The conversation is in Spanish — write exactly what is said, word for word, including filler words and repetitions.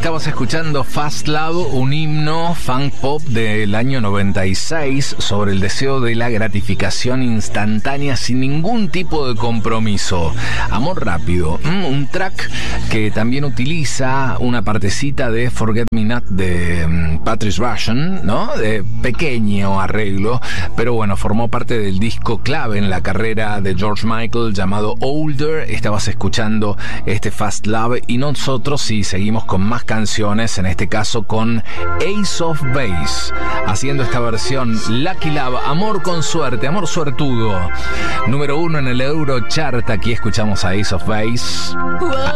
Estabas escuchando Fast Love, un himno funk pop del año noventa y seis sobre el deseo de la gratificación instantánea sin ningún tipo de compromiso. Amor rápido, un track que también utiliza una partecita de Forget Me Not de Patrice Rushen, ¿no? De pequeño arreglo, pero bueno, formó parte del disco clave en la carrera de George Michael llamado Older. Estabas escuchando este Fast Love y nosotros sí seguimos con más canciones, en este caso con Ace of Base, haciendo esta versión Lucky Love, amor con suerte, amor suertudo, número uno en el Eurochart. Aquí escuchamos a Ace of Base.